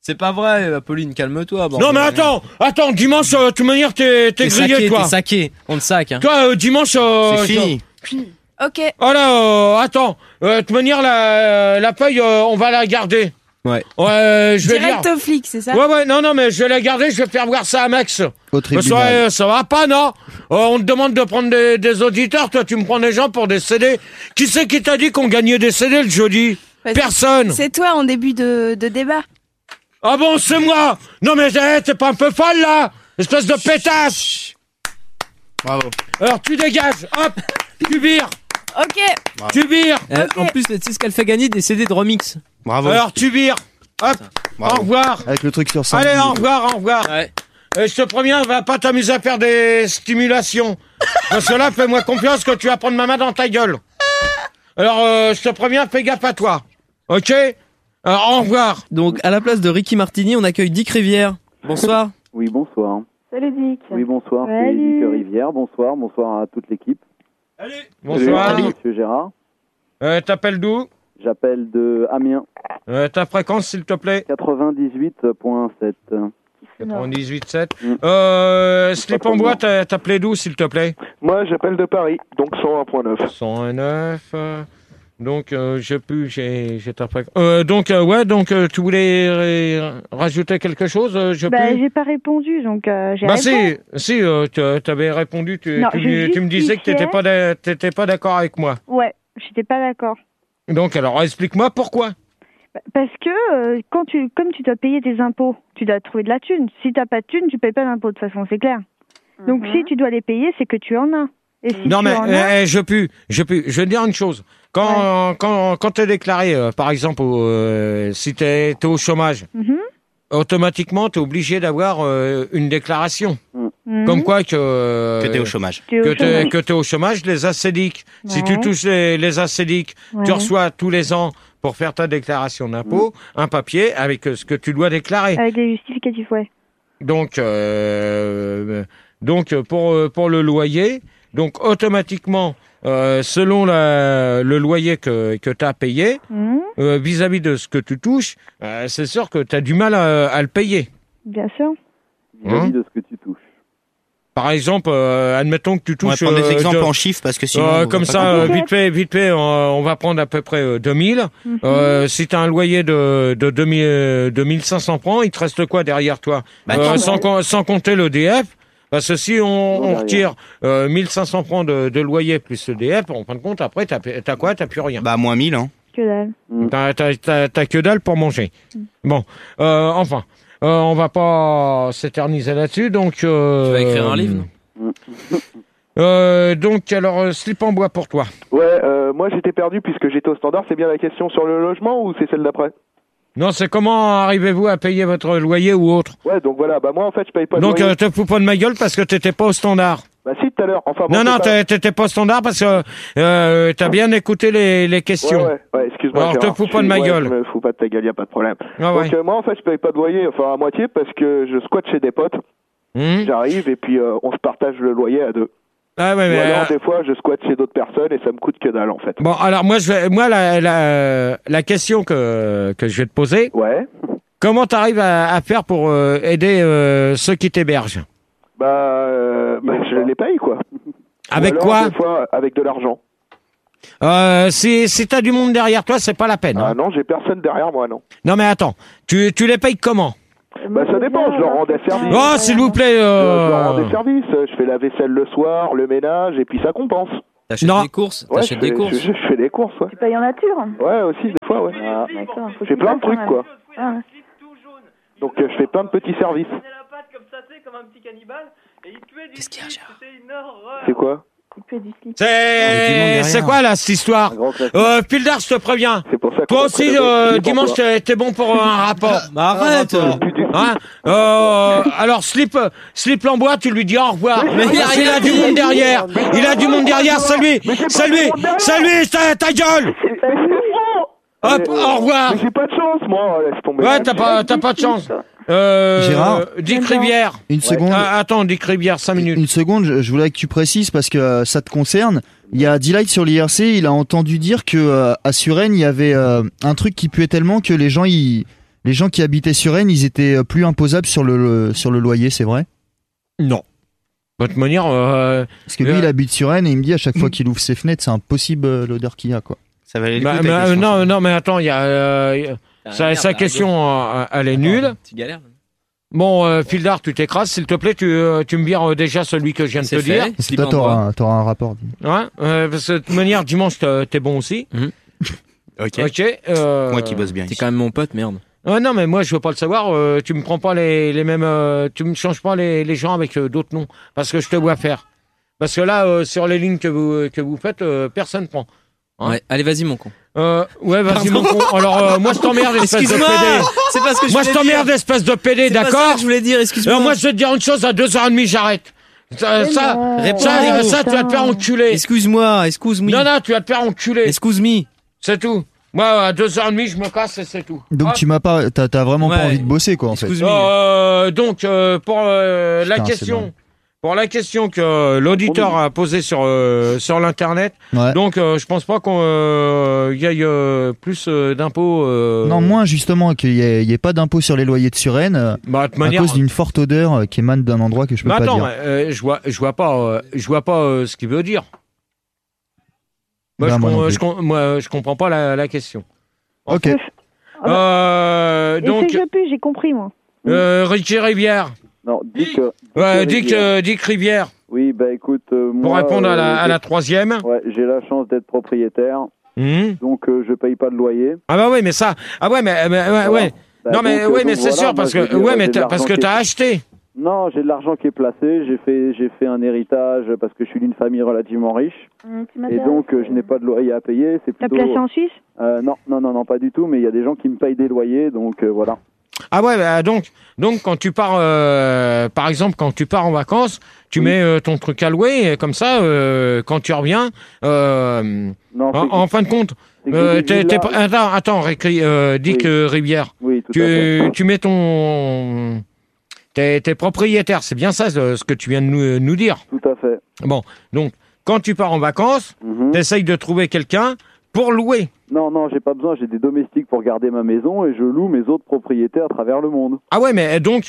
C'est pas vrai, Apolline, calme-toi. Non, mais attends, dimanche, de toute manière, t'es grillé, toi. T'es saqué, on te saque. Hein. Toi, dimanche, c'est fini. Ok. Oh là, attends, de toute manière, la feuille, on va la garder. Ouais. Je vais Direct dire. au flic, c'est ça? Ouais, non, mais je vais la garder, je vais faire voir ça à Max. Au tribunal. Ça va pas, non? On te demande de prendre des auditeurs, toi, tu me prends des gens pour des CD. Qui c'est qui t'a dit qu'on gagnait des CD le jeudi? Personne. C'est toi en début de débat. Ah bon, c'est moi? Non, mais t'es pas un peu folle, là? Espèce de pétasse! Bravo. Alors, tu dégages, hop, tu vires. Ok. Tu vires. En plus, tu sais ce qu'elle fait gagner des CD de remix. Bravo. Alors, tu vires. Hop, Bravo. au revoir. Avec le truc sur ça. Allez, au revoir. Ouais. Je te préviens, va pas t'amuser à faire des stimulations. Parce que là, fais-moi confiance que tu vas prendre ma main dans ta gueule. Alors, je te préviens, fais gaffe à toi. Ok? Au revoir. Donc, à la place de Ricky Martini, on accueille Dick Rivière. Bonsoir. Oui, bonsoir. Salut Dick. Oui, bonsoir. C'est Salut. Dick Rivière. Bonsoir à toute l'équipe. Bonsoir. Salut, monsieur Gérard. T'appelles d'où? J'appelle de Amiens. Ta fréquence, s'il te plaît? 98.7. 98.7. Slip en bois, t'appelais d'où, s'il te plaît? Moi, j'appelle de Paris, donc 101.9. 101.9. Donc, j'ai ta fréquence. Donc, tu voulais rajouter quelque chose? J'ai pas répondu, donc j'ai répondu. Si, t'avais répondu, tu Non, me disais que t'étais pas d'accord avec moi. Ouais, j'étais pas d'accord. Donc, alors, explique-moi pourquoi. Parce que comme tu dois payer tes impôts, tu dois trouver de la thune. Si t'as pas de thune, tu payes pas d'impôts, de toute façon, c'est clair. Donc si tu dois les payer, c'est que tu en as. Et si Non, tu mais en as... je vais te dire une chose. Quand t'es déclaré, par exemple, si t'es au chômage, automatiquement, t'es obligé d'avoir une déclaration. Comme quoi que t'es au chômage. Que t'es au chômage, les ACDIC. Ouais. Si tu touches les ACDIC, tu reçois tous les ans pour faire ta déclaration d'impôt un papier avec ce que tu dois déclarer. Avec des justificatifs, ouais. Donc pour le loyer, donc automatiquement selon le loyer que tu as payé vis-à-vis de ce que tu touches, c'est sûr que tu as du mal à le payer. Bien sûr. Vis-à-vis de ce que tu touches. Par exemple, admettons que tu touches... On va prendre des exemples en chiffres parce que sinon... comme ça, vite fait, on va prendre à peu près 2000. Si tu as un loyer de 2500 francs, il te reste quoi derrière toi? Sans compter l'EDF. Parce que si on retire 1500 francs de loyer plus l'EDF, en fin de compte, après, t'as quoi? T'as plus rien. Bah, moins 1000, hein. Que dalle. T'as que dalle pour manger. Bon, enfin... on va pas s'éterniser là-dessus, donc... Tu vas écrire un livre, non? Donc, alors, slip en bois pour toi. Ouais, moi j'étais perdu puisque j'étais au standard. C'est bien la question sur le logement ou c'est celle d'après? Non, c'est comment arrivez-vous à payer votre loyer ou autre? Ouais, donc voilà, bah moi en fait je paye pas de donc, loyer. te fous pas de ma gueule parce que t'étais pas au standard. Bah si, tout à l'heure. Enfin, bon, non, t'étais pas au standard parce que t'as bien écouté les questions. Ouais, excuse-moi. Alors, te fous pas de ma gueule. Je me fous pas de ta gueule, y a pas de problème. Ah, donc moi en fait je paye pas de loyer, enfin à moitié parce que je squatte chez des potes. J'arrive et puis on se partage le loyer à deux. Ah ouais, mais alors des fois je squatte chez d'autres personnes et ça me coûte que dalle en fait. Bon, alors moi la question que je vais te poser. Ouais. Comment t'arrives à faire pour aider ceux qui t'hébergent? Je les paye quoi. Avec alors, quoi? Des fois avec de l'argent. Si t'as du monde derrière toi, c'est pas la peine. Ah non, j'ai personne derrière moi, non. Non mais attends, tu les payes comment? Bah ça dépend, je leur rends des services. Oh s'il vous plaît. Je leur rends des services, je fais la vaisselle le soir, le ménage et puis ça compense. T'achètes des courses? Ouais, je fais des courses, ouais. Tu payes en nature? Ouais, aussi des fois, ouais. Ah, d'accord. Je fais plein de trucs quoi. Ah. Donc je fais plein de petits services. Qu'est-ce qu'il y a, Gérard? C'est quoi? C'est quoi là cette histoire? Pildar, je te préviens. C'est pour ça. Toi aussi dimanche t'es bon pour un rapport. Bah arrête. Hein? Alors slip l'embois, tu lui dis au revoir. Il a du monde derrière. Il a du monde derrière. Salut, ta gueule. Hop, au revoir. Mais j'ai pas de chance, moi. Laisse tomber. Ouais, t'as pas de chance. Gérard, Dick Rivière. Une seconde. Attends, Dick Rivière, 5 minutes. Une seconde, je voulais que tu précises parce que ça te concerne. Il y a D-Light sur l'IRC, il a entendu dire que à Suresnes, il y avait un truc qui puait tellement que les gens ils Les gens qui habitaient sur Rennes, ils étaient plus imposables sur le loyer, c'est vrai? Non. De toute manière... Parce que lui, il habite sur Rennes et il me dit à chaque fois qu'il ouvre ses fenêtres, c'est impossible l'odeur qu'il y a, quoi. Ça va aller non, mais attends, il y a... sa question, elle est nulle. Tu galères. Bon, Fildar, tu t'écrases, s'il te plaît, tu me vires déjà celui que je viens de te dire. C'est toi, t'auras un rapport. Ouais, parce que de toute manière, dimanche, t'es bon aussi. Ok. Moi qui bosse bien. T'es quand même mon pote, merde. Non, mais moi, je veux pas le savoir. Tu me prends pas les mêmes... tu me changes pas les gens avec d'autres noms. Parce que je te vois faire. Parce que là, sur les lignes que vous faites, personne prend. Hein? Ouais, allez, vas-y, mon con. Ouais, vas-y, mon con. Alors, moi, je t'emmerde, espèce de PD. C'est pas ce que je Moi, je t'emmerde, espèce de PD, d'accord? C'est pas ça que je voulais dire, excuse-moi. Alors, moi, je vais te dire une chose, à 2h30, j'arrête. Ça, tu vas te faire enculer. Excuse-moi. Non, tu vas te faire enculer. Excuse-me. C'est tout. Moi, à 2h30, je me casse et c'est tout. Donc, t'as vraiment pas envie de bosser, quoi, en fait. Donc, pour la question... Pour la question que l'auditeur a posée sur l'internet, donc je pense pas qu'on y aille plus d'impôts. Non, moins justement qu'il y ait pas d'impôts sur les loyers de Suresnes à cause d'une forte odeur qui émane d'un endroit que je peux pas dire. Je vois pas ce qu'il veut dire. Moi, je comprends pas la question. Ok. Donc, j'ai compris moi. Ricky Rivière. Non, Dick Rivière. Oui, bah écoute, moi... Pour répondre à la troisième. Ouais, j'ai la chance d'être propriétaire, donc je paye pas de loyer. Ah bah oui, mais ça... Ah ouais, mais ouais. Bah, non, mais donc, oui, mais c'est voilà, sûr, parce que... Ouais, mais parce que t'as acheté. Non, j'ai de l'argent qui est placé, j'ai fait un héritage parce que je suis d'une famille relativement riche. Et donc, je n'ai pas de loyer à payer. T'as placé en Suisse? Non, pas du tout, mais il y a des gens qui me payent des loyers, donc voilà. Ah ouais, bah donc quand tu pars, par exemple, quand tu pars en vacances, tu mets ton truc à louer, et comme ça, quand tu reviens, en fin de compte, attends, Dick Rivière, tu mets t'es propriétaire, c'est bien ça ce que tu viens de nous dire. Tout à fait. Bon, donc quand tu pars en vacances, t'essayes de trouver quelqu'un pour louer. Non, j'ai pas besoin, j'ai des domestiques pour garder ma maison et je loue mes autres propriétaires à travers le monde. Ah ouais, mais donc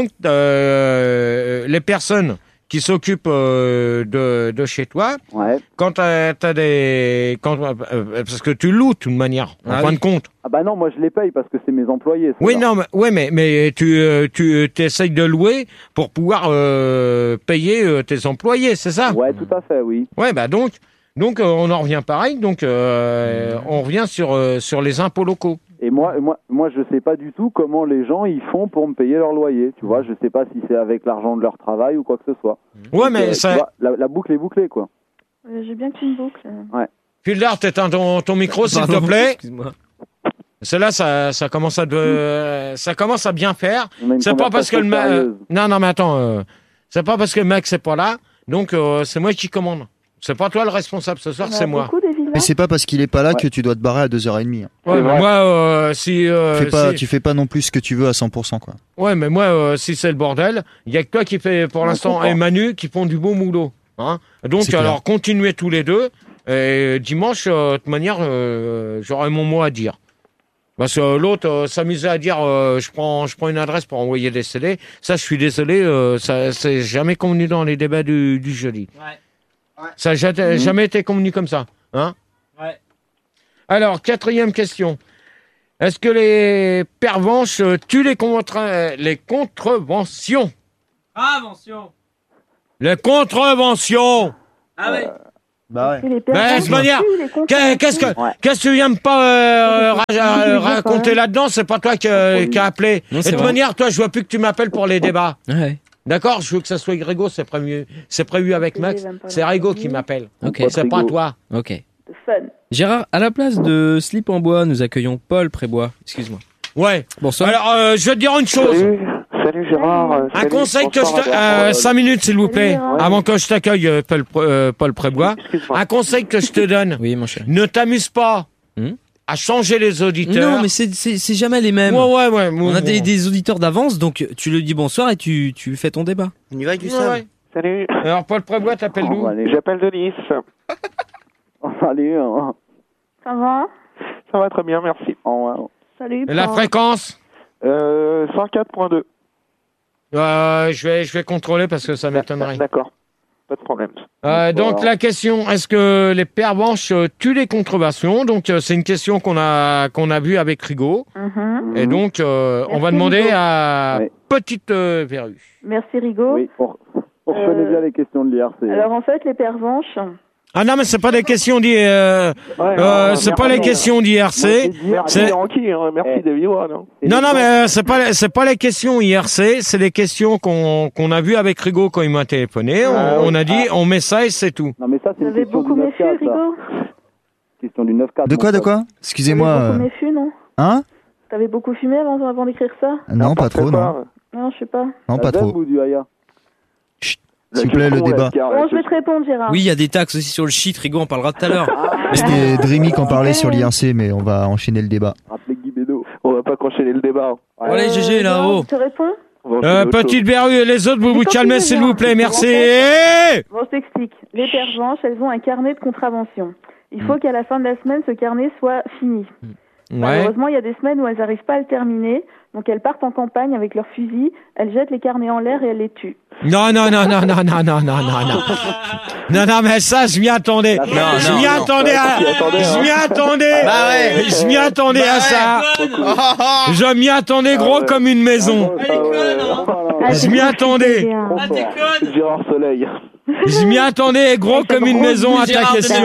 les personnes qui s'occupent de chez toi, quand t'as parce que tu loues de toute manière, en fin de compte. Ah bah non, moi je les paye parce que c'est mes employés. Oui, non, mais tu essayes de louer pour pouvoir payer tes employés, c'est ça? Ouais, tout à fait, oui. Ouais, bah donc on en revient pareil, donc on revient sur les impôts locaux. Et moi, je sais pas du tout comment les gens ils font pour me payer leur loyer. Tu vois, je sais pas si c'est avec l'argent de leur travail ou quoi que ce soit. Ouais, donc, mais ça... tu vois, la boucle est bouclée, quoi. J'ai bien qu'une boucle. Ouais. Fildar, t'éteins ton micro, s'il te plaît. Excuse-moi. Celle-là, ça commence à bien faire. C'est pas parce que le mec... Non, mais attends. C'est pas parce que le mec c'est pas là, donc c'est moi qui commande. C'est pas toi le responsable ce soir, c'est moi. Mais c'est pas parce qu'il est pas là que tu dois te barrer à 2h30. Ouais, mais moi, si... Tu fais pas non plus ce que tu veux à 100%, quoi. Ouais, mais moi, si c'est le bordel, il y a que toi qui fais, pour l'instant, et Manu, qui font du beau moulot. Hein. Donc, alors, continuez tous les deux. Et dimanche, de toute manière, j'aurai mon mot à dire. Parce que l'autre s'amusait à dire je prends une adresse pour envoyer des CD. Ça, je suis désolé, ça c'est jamais convenu dans les débats du jeudi. Ouais. Ça n'a jamais été convenu comme ça. Hein? Ouais. Alors, 4e question. Est-ce que les pervenches tuent les contreventions? Les contreventions. Ah ouais. Bah ouais. De toute manière, qu'est-ce que tu viens de pas raconter là-dedans? C'est pas toi qui a appelé. De toute manière, toi, je vois plus que tu m'appelles pour les débats. Ouais. D'accord? Je veux que ça soit Grégo, c'est prévu avec Max. C'est Grégo qui m'appelle. Ok. C'est pas toi. Ok. Gérard, à la place de Slip en bois, nous accueillons Paul Prébois. Excuse-moi. Ouais. Bonsoir. Alors, je vais te dire une chose. Salut Gérard. Un conseil que je te... 5 minutes, s'il vous plaît, avant que je t'accueille, Paul Prébois. Un conseil que je te donne. Oui, mon cher. Ne t'amuse pas à changer les auditeurs. Non, mais c'est jamais les mêmes. Ouais. On a des auditeurs d'avance, donc tu le dis bonsoir et tu fais ton débat. On y va avec du sable. Ouais. Salut. Alors, Paul Prébois, t'appelles d'où? J'appelle de Nice. Salut. Ça va? Ça va très bien, merci. Salut. Et la fréquence? 104.2. Je vais contrôler parce que ça m'étonnerait. D'accord. Pas de problème. Donc la question, est-ce que les pervenches tuent les contreventions? Donc c'est une question qu'on a vue avec Rigaud. Et donc on va demander Rigaud. à Petite Verrue. Merci Rigaud. Oui, on connaît bien les questions de l'IRC. Alors en fait, les pervenches... Ah non, mais c'est pas des questions c'est pas les questions d'IRC. Merci Yankee, merci David One. Non, mais c'est pas les questions IRC, c'est les questions qu'on a vues avec Rigaud quand il m'a téléphoné. On a dit, on met ça et c'est tout. Non, mais ça, c'est Vous avez beaucoup méfu, Rigaud? Question du 9-4. De quoi Excusez-moi. T'avais beaucoup méfu, non? Hein? T'avais beaucoup fumé avant d'écrire ça? Non, pas trop, non. Non, je sais pas. Non, pas trop. Ou du Aya? S'il vous plaît, le débat. Bon, je vais te répondre, Gérard. Oui, il y a des taxes aussi sur le shit, Rigaud, on parlera tout à l'heure. C'était Dreamy qui en parlait sur l'IRC, mais on va enchaîner le débat. On va pas enchaîner le débat. Allez, GG, là-haut. Je te réponds? Petite Verrue et les autres, vous vous calmez s'il vous plaît, merci. Bon, je t'explique. Les pervenches, elles ont un carnet de contraventions. Il faut qu'à la fin de la semaine, ce carnet soit fini. Malheureusement, il y a des semaines où elles n'arrivent pas à le terminer. Donc elles partent en campagne avec leurs fusils, elles jettent les carnets en l'air et elles les tuent. Non, mais ça, je m'y attendais. Je m'y attendais à ça. Je m'y attendais gros comme une maison. Je m'y attendais. Gérard Soleil. Je m'y attendais gros comme une maison à ta question.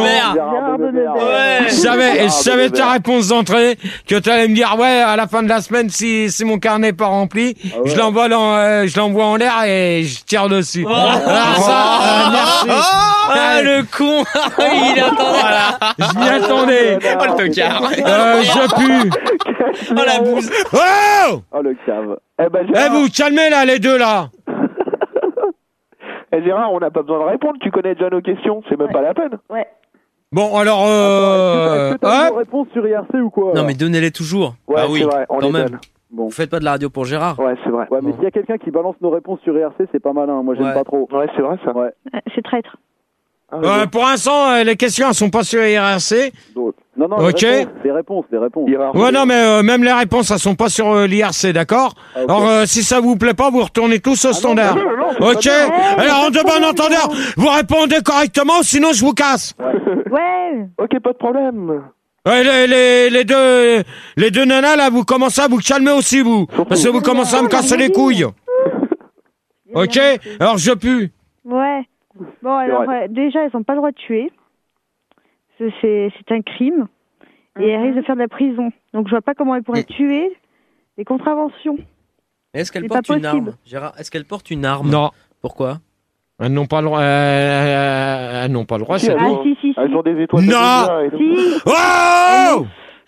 Je savais ta réponse d'entrée, que tu allais me dire, ouais, à la fin de la semaine, si mon carnet n'est pas rempli, je l'envoie en l'air et je tire dessus. Merci. Le con. Il attendait. Voilà. Je m'y attendais. Oh, le tocard. Je pue. Oh, la bouse. Oh! Oh, le cave. Vous calmez là, les deux là. Gérard, on n'a pas besoin de répondre, tu connais déjà nos questions, c'est même pas la peine. Ouais. Bon, alors, est-ce que t'as une réponse sur IRC ou quoi? Non, mais donnez-les toujours. Ouais, oui, c'est vrai, on quand les même. donne. Bon. Vous faites pas de la radio pour Gérard. Ouais, c'est vrai. Ouais, mais s'il y a quelqu'un qui balance nos réponses sur IRC, c'est pas malin. Moi, j'aime pas trop. Ouais, c'est vrai ça. Ouais. C'est traître. pour l'instant, les questions elles sont pas sur IRC. Non, ok. Des réponses. Ouais, non, mais même les réponses, elles sont pas sur l'IRC, d'accord? Okay. Alors, si ça vous plaît pas, vous retournez tous au standard. Non, ok. Alors, en de bon entendeur, vous répondez correctement, sinon je vous casse. Ouais. Ok, pas de problème. Les deux nanas là, vous commencez à vous calmer aussi vous, parce que vous commencez à me casser les couilles. Ok. Alors je pue. Ouais. Bon alors déjà elles ont pas le droit de tuer. C'est un crime et elles risquent de faire de la prison. Donc je vois pas comment elles pourraient tuer les contraventions. Est-ce qu'elle C'est porte pas une possible. arme, Gérard? Est-ce qu'elle porte une arme? Non. Pourquoi? Elles n'ont pas le droit. Elles n'ont pas le droit. C'est tout. Si. Elles ont des étoiles. Non. Si. Oh.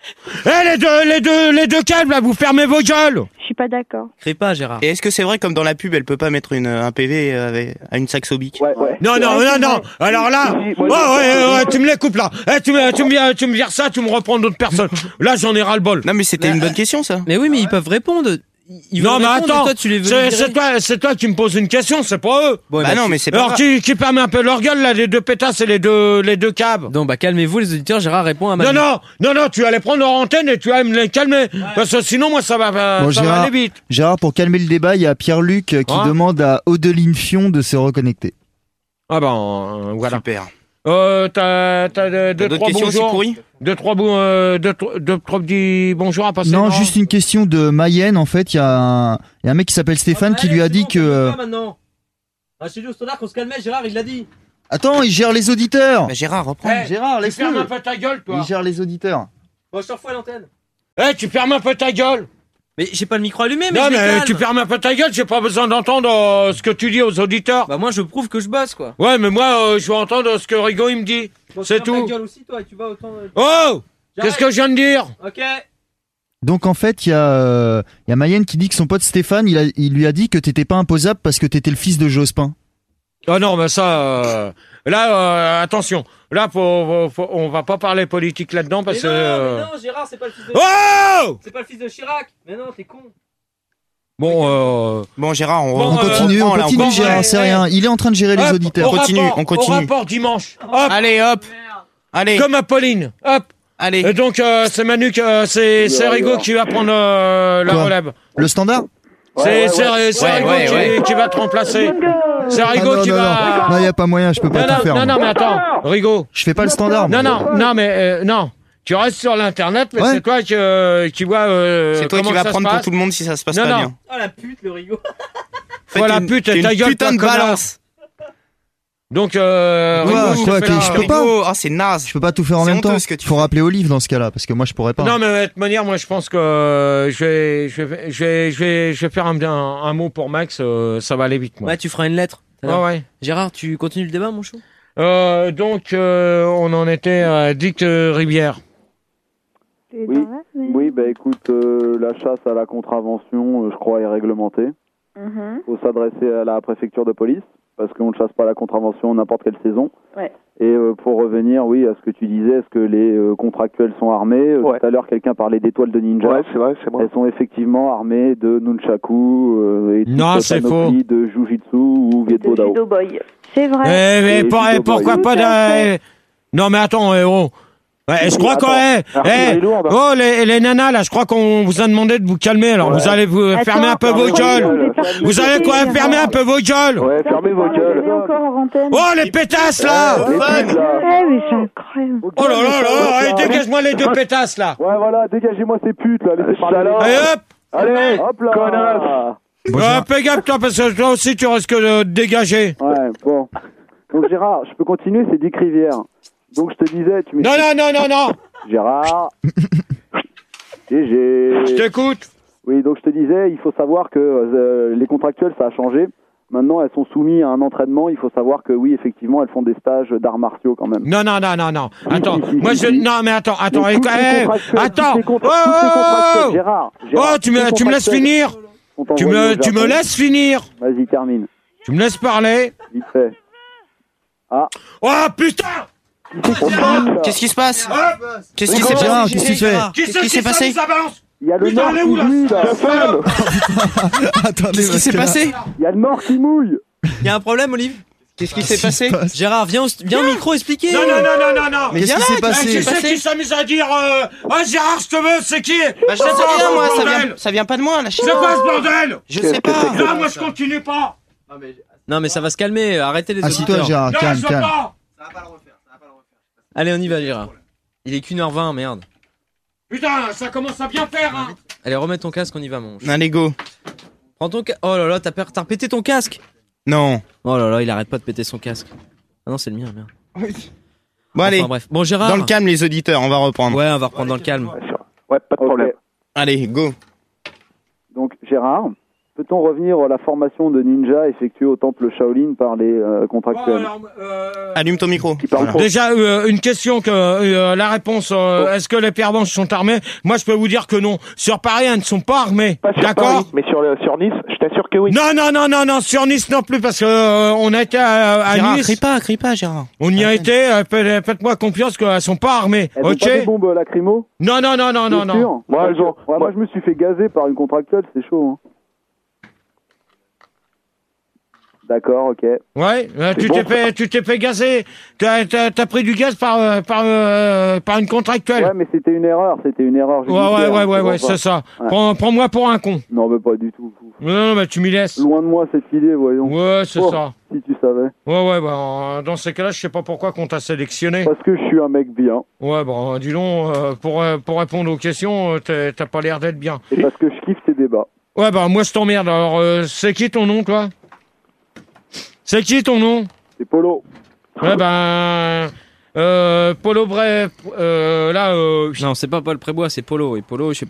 Les deux câbles là, vous fermez vos gueules. Je suis pas d'accord. Crie pas, Gérard. Et est-ce que c'est vrai, comme dans la pub, elle peut pas mettre un PV à une Saxo-Bic? Ouais. Non. Alors là, ouais, tu me les coupes là. Tu me vires ça, tu me reprends d'autres personnes. Là, j'en ai ras le bol. Non, mais c'était une bonne question, ça. Mais oui, mais ils peuvent répondre. Non, mais attends, toi, tu les veux c'est toi qui me poses une question, c'est pas eux. Bon, bah non, mais c'est pas alors grave. qui permet un peu leur gueule là, les deux pétasses et les deux cabs. Donc bah calmez-vous les auditeurs, Gérard répond à ma Non, tu vas les prendre en antenne et tu vas me les calmer. Parce que sinon moi ça va aller vite. Gérard, pour calmer le débat, il y a Pierre-Luc qui demande à Odeline Fion de se reconnecter. Ah ben voilà. Super. T'as d'autres questions aussi pourries? Deux, trois petits bonjours à passer. Non, juste une question de Mayenne. En fait, il y a un mec qui s'appelle Stéphane qui lui a dit que. C'est lui au standard qu'on se calmait, Gérard, il l'a dit. Attends, il gère les auditeurs. Bah Gérard, reprends. Gérard, tu fermes un laisse-le. peu ta gueule, toi. Il gère les auditeurs. Bon, je te refous à l'antenne. Tu fermes un peu ta gueule. Mais j'ai pas le micro allumé, mais non, je les mais calme. tu fermes un peu ta gueule, j'ai pas besoin d'entendre ce que tu dis aux auditeurs. Bah moi je prouve que je bosse quoi. Ouais, mais moi je veux entendre ce que Rigaud il me dit. Bon, c'est tout. Ta gueule aussi, toi, et tu vas autant. Oh, qu'est-ce que je viens de dire? Ok. Donc en fait, il y a Mayenne qui dit que son pote Stéphane, il lui a dit que t'étais pas imposable parce que t'étais le fils de Jospin. Ah non, mais ça, là, attention. Là, on va pas parler politique là-dedans parce que. Mais non, Gérard, c'est pas le fils de. Oh! C'est pas le fils de Chirac. Mais non, t'es con. Bon, Gérard, on continue, Gérard, c'est rien. Il est en train de gérer les auditeurs. On continue. Au rapport dimanche. Hop. Allez, hop. Allez. Comme Apolline. Hop. Allez. Et donc, c'est Manu, c'est Rigaud qui va prendre la relève. Le standard? C'est Rigaud qui va te remplacer. C'est Rigaud qui va... Non, il n'y a pas moyen, je peux pas tout faire. Non, mais attends, Rigaud. Je fais pas le standard. Non, mais non. Tu restes sur l'internet, mais c'est toi qui vois c'est toi qui vas prendre pour tout le monde si ça se passe pas bien. Oh la pute, le Rigaud. Oh la pute, ta gueule, putain de balance. Donc, je peux pas. Ah, c'est naze. Je peux pas tout faire en même temps. Faut rappeler Olive dans ce cas-là, parce que moi je pourrais pas. Non, mais de toute manière, moi je pense que je vais faire un mot pour Max. Ça va aller vite. Moi. Ouais, tu feras une lettre. Ouais. Gérard, tu continues le débat, mon chou? Donc, on en était à Dick Rivière. Oui, bah écoute, la chasse à la contravention, je crois, est réglementée. Faut s'adresser à la préfecture de police, parce qu'on ne chasse pas à la contravention n'importe quelle saison. Ouais. Et pour revenir, oui, à ce que tu disais, est-ce que les contractuels sont armés? Tout à l'heure, quelqu'un parlait d'étoiles de ninja. Ouais, c'est vrai, c'est moi. Elles sont effectivement armées de nunchaku et c'est faux. de jujitsu ou vietbo dao. Judo boy. C'est vrai. Mais pourquoi pas Non, mais attends, je crois les nanas, là, je crois qu'on vous a demandé de vous calmer, alors vous allez vous fermer un peu vos gueules. Vous allez quoi, fermer un peu vos gueules. Ouais, fermez vos gueules. Oh, les pétasses, là. Mais c'est incroyable. Oh là, dégage-moi les deux pétasses, là. Ouais, voilà, dégagez-moi ces putes, là, laissez parler. Allez, hop là, connasse. Fais gaffe, toi, parce que toi aussi, tu risques de dégager. Ouais, bon. Donc, Gérard, je peux continuer, c'est Dick Rivière. Donc, je te disais, tu Non. Gérard. GG. Je t'écoute. Oui, donc je te disais, il faut savoir que les contractuels, ça a changé. Maintenant, elles sont soumises à un entraînement. Il faut savoir que oui, effectivement, elles font des stages d'arts martiaux quand même. Non. Attends, non, mais attends. Attends. Gérard. Oh, tu me laisses finir. Tu me laisses finir. Vas-y, termine. Tu me laisses parler. Vite fait. Ah. Oh, putain. Qu'est-ce qui se passe? Qu'est-ce qui s'est passé? Qu'est-ce qui s'est passé? Il y a le nord qui mouille, là. Attendez, qu'est-ce qui s'est passé? Il y a le nord qui mouille. Il y a un problème, Olive? Qu'est-ce qui s'est passé? Gérard, viens au micro expliquer. Non. Mais qu'est-ce qui s'est passé? Qui c'est qui s'amuse à dire Gérard, je te veux, c'est qui? Bah, je sais rien, moi, ça vient pas de moi, là. C'est quoi ce bordel? Je sais pas. Non, moi je continue pas. Non, mais ça va se calmer, arrêtez les auditeurs. Assis-toi, Gérard, calme. Ça va pas le refaire. Allez, on y va, Gérard. Il est qu'1h20, merde. Putain, ça commence à bien faire, hein. Allez, remets ton casque, on y va, mon chou. Allez, go. Prends ton casque. Oh là là, t'as repété ton casque. Non. Oh là là, il arrête pas de péter son casque. Ah non, c'est le mien, merde. Bon, allez. Bref. Bon, Gérard. Dans le calme, les auditeurs, on va reprendre. Ouais, on va reprendre dans le calme. Ouais, pas de problème. Allez, go. Donc, Gérard, peut-on revenir à la formation de ninja effectuée au temple Shaolin par les contractuels? Allume ton micro. Voilà. Déjà, une question que la réponse, est-ce que les pervenches sont armés? Moi, je peux vous dire que non. Sur Paris, elles ne sont pas armées. D'accord? Mais sur Nice, je t'assure que oui. Non, sur Nice non plus, parce que on a été à Gérard, Nice. crie pas, Gérard. On y a été, faites-moi confiance qu'elles sont pas armées. Elles ont pas des bombes lacrymo? Non. Moi, je me suis fait gazer par une contractuelle, c'est chaud, hein. D'accord, ok. Ouais, tu t'es fait gazer. T'as pris du gaz par une contractuelle. Ouais, mais c'était une erreur. Ouais, c'est ça. Ouais. Prends-moi pour un con. Non, mais pas du tout. Non, mais tu m'y laisses. Loin de moi cette idée, voyons. Ouais, c'est ça. Si tu savais. Ouais, bah, dans ces cas-là, je sais pas pourquoi qu'on t'a sélectionné. Parce que je suis un mec bien. Ouais, bon, dis donc, pour répondre aux questions, t'as pas l'air d'être bien. Et parce que je kiffe tes débats. Ouais, bah, moi, je t'emmerde. Alors, c'est qui ton nom, toi? C'est qui ton nom? C'est Polo. Ouais, ben... Polo Bref, là... Non, c'est pas Paul Prébois, c'est Polo. Et Polo, je sais